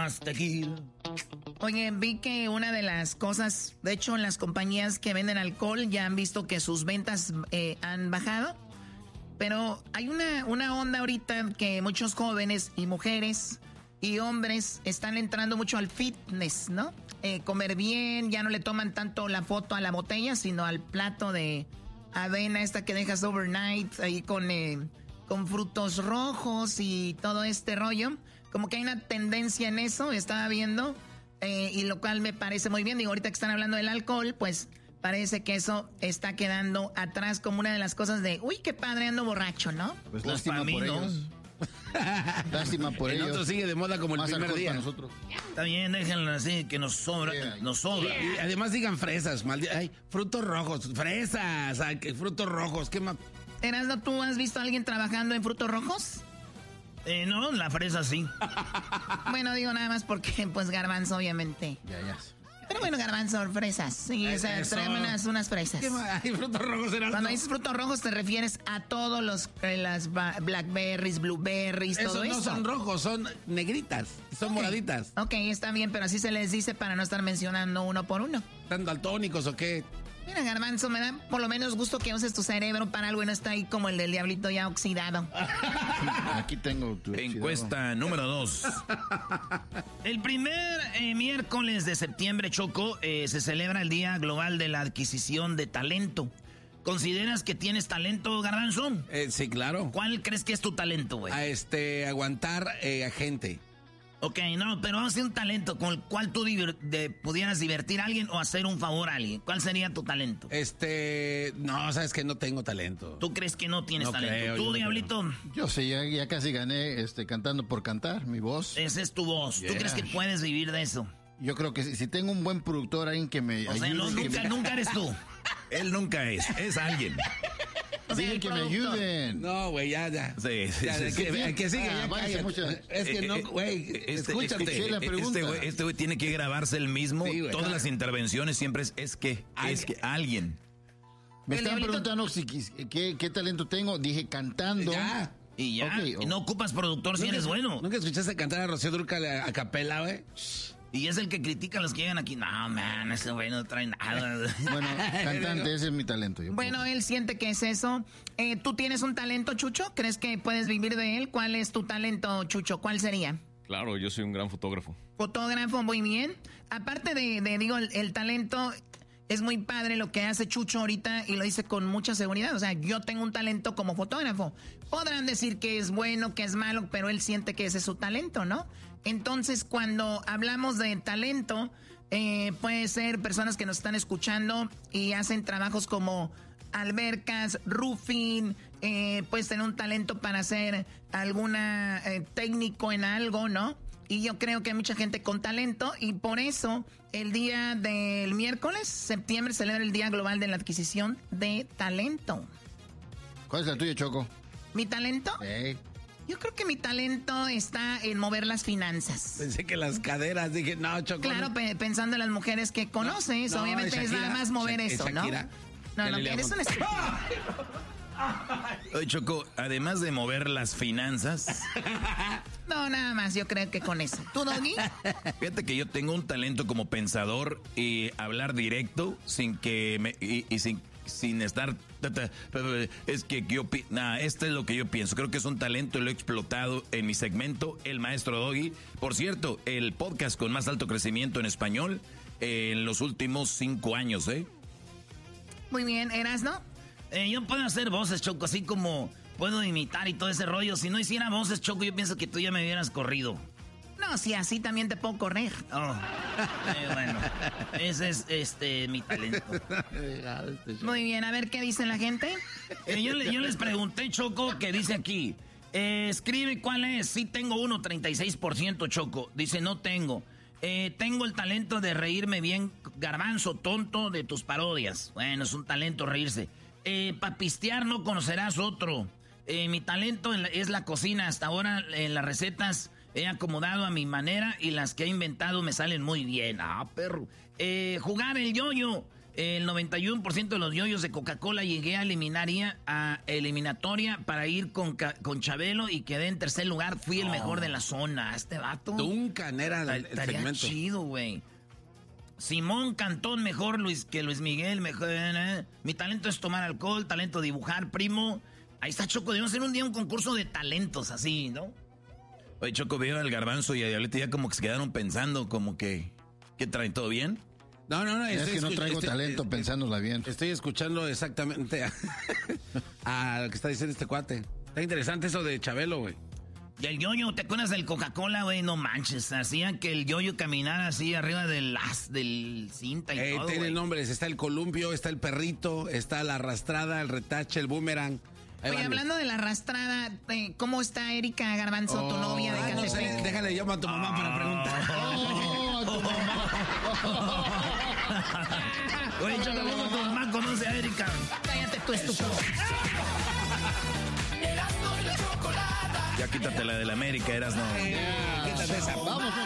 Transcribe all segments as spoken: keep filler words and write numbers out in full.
más tequila. Oye, vi que una de las cosas, de hecho, en las compañías que venden alcohol ya han visto que sus ventas eh, han bajado. Pero hay una, una onda ahorita que muchos jóvenes y mujeres y hombres están entrando mucho al fitness, ¿no? Eh, comer bien, ya no le toman tanto la foto a la botella, sino al plato de avena esta que dejas overnight ahí con, eh, con frutos rojos y todo este rollo. Como que hay una tendencia en eso, estaba viendo, eh, y lo cual me parece muy bien. Digo, ahorita que están hablando del alcohol, pues parece que eso está quedando atrás como una de las cosas de, uy, qué padre, ando borracho, ¿no? Pues lástima por ellos. Lástima por el ellos. otro sigue de moda como el Más primer día. Nosotros. Está bien, déjenlo así, que nos sobra, yeah. nos sobra. Yeah. Y además digan fresas, maldi- ay, frutos rojos, fresas, ay, frutos rojos, qué más. Erasno, ¿tú has visto a alguien trabajando en frutos rojos? Eh, no, la fresa sí. Bueno, digo nada más porque, pues, Garbanzo, obviamente. Ya, ya. Pero bueno, Garbanzo, fresas. Sí, o sea, tráeme unas, unas fresas. ¿Qué más? Ay, frutos rojos eran. Cuando dices frutos rojos te refieres a todos los, eh, las blackberries, blueberries, eso todo no eso. No son rojos, son negritas, son okay. moraditas. Ok, está bien, pero así se les dice para no estar mencionando uno por uno. ¿Están daltónicos o qué? Mira, Garbanzo, me da por lo menos gusto que uses tu cerebro para algo y no está ahí como el del diablito ya oxidado. Aquí tengo tu oxidado. Encuesta número dos. El primer eh, miércoles de septiembre, Choco, eh, se celebra el Día Global de la Adquisición de Talento. ¿Consideras que tienes talento, Garbanzo? Eh, sí, claro. ¿Cuál crees que es tu talento, güey? A este, aguantar eh, a gente. Ok, no, pero vamos a hacer un talento con el cual tú divir- de, pudieras divertir a alguien o hacer un favor a alguien. ¿Cuál sería tu talento? Este, no, sabes que no tengo talento. ¿Tú crees que no tienes no talento? Creo, ¿Tú, yo Diablito? No yo sí, ya, ya casi gané este, cantando por cantar, mi voz. Esa es tu voz. Yeah. ¿Tú crees que puedes vivir de eso? Yo creo que si, si tengo un buen productor, alguien que me o ayude. O sea, no, nunca, me... nunca eres tú. Él nunca es, es alguien. O sea, que me ayuden. No, güey, ya, ya. Sí, sí, ya, sí, que, sí. Que, que siga. Ah, ya, mucho. Es que no, güey, este, escúchate. Este, la pregunta. Este güey este tiene que grabarse el mismo. Sí, güey, Todas claro. las intervenciones siempre es, es que, alguien. es que alguien. Me están preguntando si, qué, qué talento tengo. Dije cantando. Ya. Y ya. Okay, oh. No ocupas productor si eres bueno. ¿Nunca escuchaste cantar a Rocío Dúrcal a, a capela, güey? Y es el que critica a los que llegan aquí. No, man, ese güey no trae nada. Bueno, cantante, ese es mi talento. Yo bueno, puedo. Él siente que es eso. Eh, ¿Tú tienes un talento, Chucho? ¿Crees que puedes vivir de él? ¿Cuál es tu talento, Chucho? ¿Cuál sería? Claro, yo soy un gran fotógrafo. Fotógrafo, muy bien. Aparte de, de digo, el, el talento... Es muy padre lo que hace Chucho ahorita y lo dice con mucha seguridad. O sea, yo tengo un talento como fotógrafo. Podrán decir que es bueno, que es malo, pero él siente que ese es su talento, ¿no? Entonces, cuando hablamos de talento, eh, puede ser personas que nos están escuchando y hacen trabajos como albercas, roofing, eh, puedes tener un talento para ser alguna eh, técnico en algo, ¿no? Y yo creo que hay mucha gente con talento y por eso el día del miércoles, septiembre, celebra el Día Global de la Adquisición de Talento. ¿Cuál es el tuyo, Choco? ¿Mi talento? Sí. Yo creo que mi talento está en mover las finanzas. Pensé que las caderas, dije, no, Choco. Claro, no. Pe- pensando en las mujeres que conoces, no, obviamente Shakira, es nada más mover Sha- eso, Shakira, ¿no? No, no, Galilea eres un estúpido. Oye, Choco, además de mover las finanzas... No, nada más, yo creo que con eso. ¿Tú, Doggy? Fíjate que yo tengo un talento como pensador y hablar directo sin que me... y, y sin, sin estar... Es que yo... Nah, esto es lo que yo pienso. Creo que es un talento y lo he explotado en mi segmento, El Maestro Doggy. Por cierto, el podcast con más alto crecimiento en español eh, en los últimos cinco años, ¿eh? Muy bien, ¿Erasno? Eh, yo puedo hacer voces, Choco, así como puedo imitar y todo ese rollo. Si no hiciera voces, Choco, yo pienso que tú ya me hubieras corrido. No, si así también te puedo correr. Oh. Eh, bueno, ese es este mi talento. Muy bien, a ver qué dice la gente. Eh, yo, yo les pregunté, Choco, que dice aquí. Eh, escribe cuál es. Sí tengo uno, treinta y seis por ciento, Choco. Dice, no tengo. Eh, tengo el talento de reírme bien, Garbanzo, tonto, de tus parodias. Bueno, es un talento reírse. Eh, para pistear no conocerás otro. Eh, mi talento en la, es la cocina. Hasta ahora en las recetas he acomodado a mi manera y las que he inventado me salen muy bien. Ah, perro. Eh, jugar el yoyo. El noventa y uno por ciento de los yoyos de Coca-Cola llegué a eliminaria, a eliminatoria para ir con, con Chabelo y quedé en tercer lugar. Fui el oh. mejor de la zona. Este vato. Duncan era el, el segmento. Chido, güey. Simón Cantón, mejor Luis que Luis Miguel. Mejor, eh. Mi talento es tomar alcohol, talento dibujar, primo. Ahí está, Choco. Debemos hacer un día un concurso de talentos así, ¿no? Oye, Choco, veo al Garbanzo y a Diablito ya como que se quedaron pensando, como que... ¿Qué traen? ¿Todo bien? No, no, no. Es que no traigo estoy, talento estoy, pensándola bien. Estoy escuchando exactamente a, a lo que está diciendo este cuate. Está interesante eso de Chabelo, güey. Y el yoyo, ¿te acuerdas del Coca-Cola, güey? No manches, hacían que el yoyo caminara así arriba del as, del cinta y eh, todo, tiene wey. nombres, está el columpio, está el perrito, está la arrastrada, el retache, el boomerang. Ahí Oye, van. Hablando de la arrastrada, eh, ¿cómo está Erika Garbanzo, oh, tu novia de ah, Catepec? No sé, déjale, llama a tu mamá oh, para preguntar. Oh, a tu mamá. Oye, yo tampoco tu mamá conoce a Erika. Cállate tú, estúpido. Ya quítate la de la América, eras no. Yeah, quítate esa. Vamos.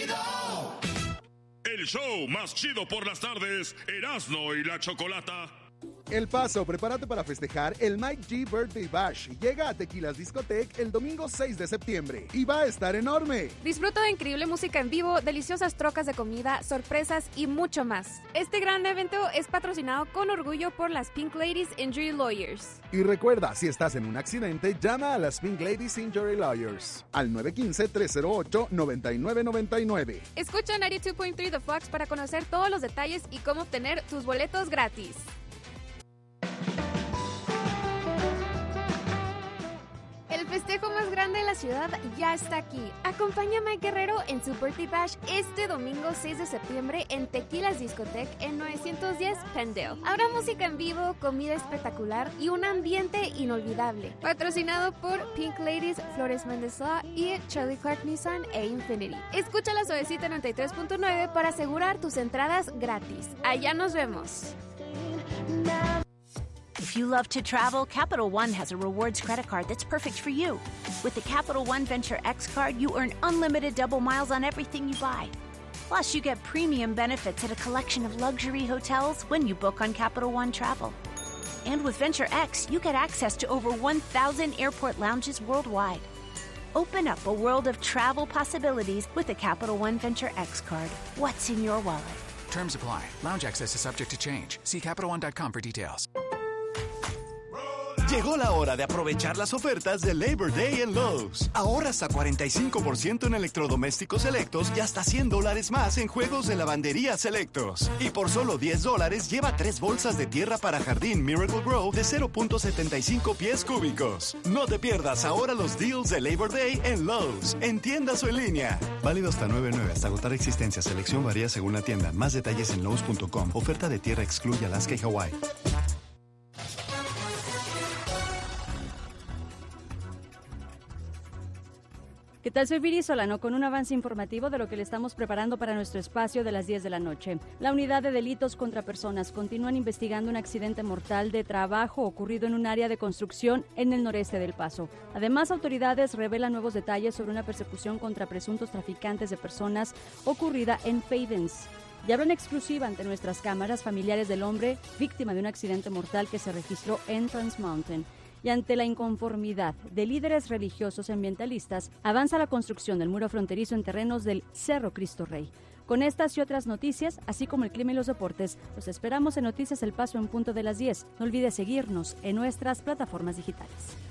El show más chido por las tardes, Erasmo y la Chocolata. El Paso, prepárate para festejar el Mike G Birthday Bash. Llega a Tequilas Discotech el domingo seis de septiembre y va a estar enorme. Disfruta de increíble música en vivo, deliciosas trocas de comida, sorpresas y mucho más. Este gran evento es patrocinado con orgullo por las Pink Ladies Injury Lawyers. Y recuerda, si estás en un accidente, llama a las Pink Ladies Injury Lawyers al nueve uno cinco, tres cero ocho, nueve nueve nueve nueve. Escucha noventa y dos punto tres The Fox para conocer todos los detalles y cómo obtener tus boletos gratis. El festejo más grande de la ciudad ya está aquí. Acompaña a Mike Guerrero en su Birthday Bash este domingo seis de septiembre en Tequilas Discotech en novecientos diez Pendale. Habrá música en vivo, comida espectacular y un ambiente inolvidable. Patrocinado por Pink Ladies, Flores Mendoza y Charlie Clark Nissan e Infinity. Escucha la Suavecita noventa y tres punto nueve para asegurar tus entradas gratis. Allá nos vemos. If you love to travel, Capital One has a rewards credit card that's perfect for you. With the Capital One Venture X card, you earn unlimited double miles on everything you buy. Plus, you get premium benefits at a collection of luxury hotels when you book on Capital One Travel. And with Venture X, you get access to over one thousand airport lounges worldwide. Open up a world of travel possibilities with the Capital One Venture X card. What's in your wallet? Terms apply. Lounge access is subject to change. See Capital One dot com for details. Llegó la hora de aprovechar las ofertas de Labor Day en Lowe's. Ahorra hasta cuarenta y cinco por ciento en electrodomésticos selectos y hasta cien dólares más en juegos de lavandería selectos. Y por solo diez dólares lleva tres bolsas de tierra para jardín Miracle Grow de cero punto setenta y cinco pies cúbicos. No te pierdas ahora los deals de Labor Day en Lowe's, en tiendas o en línea. Válido hasta nueve nueve hasta agotar existencia. Selección varía según la tienda. Más detalles en lowes punto com. Oferta de tierra excluye Alaska y Hawái. ¿Qué tal? Soy Viri Solano con un avance informativo de lo que le estamos preparando para nuestro espacio de las diez de la noche. La Unidad de Delitos contra Personas continúan investigando un accidente mortal de trabajo ocurrido en un área de construcción en el noreste del Paso. Además, autoridades revelan nuevos detalles sobre una persecución contra presuntos traficantes de personas ocurrida en Pavens. Y hablan exclusiva ante nuestras cámaras familiares del hombre víctima de un accidente mortal que se registró en Trans Mountain. Y ante la inconformidad de líderes religiosos y ambientalistas, avanza la construcción del muro fronterizo en terrenos del Cerro Cristo Rey. Con estas y otras noticias, así como el clima y los deportes, los esperamos en Noticias El Paso en punto de las diez. No olvide seguirnos en nuestras plataformas digitales.